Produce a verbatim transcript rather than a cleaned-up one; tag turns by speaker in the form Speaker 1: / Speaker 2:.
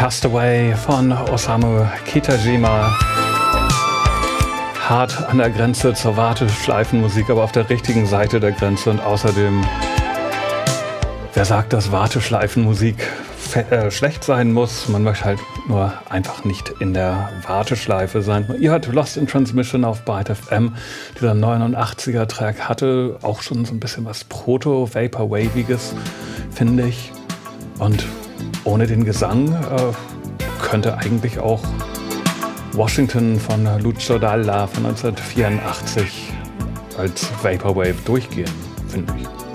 Speaker 1: Castaway von Osamu Kitajima. Hart an der Grenze zur Warteschleifenmusik, aber auf der richtigen Seite der Grenze. Und außerdem, wer sagt, dass Warteschleifenmusik äh, schlecht sein muss? Man möchte halt nur einfach nicht in der Warteschleife sein. Ihr hört Lost in Transmission auf Byte F M. Dieser neunundachtziger-Track hatte auch schon so ein bisschen was Proto-Vaporwaviges, finde ich. Und ohne den Gesang äh, könnte eigentlich auch Washington von Lucio Dalla von neunzehnhundertvierundachtzig als Vaporwave durchgehen, finde ich.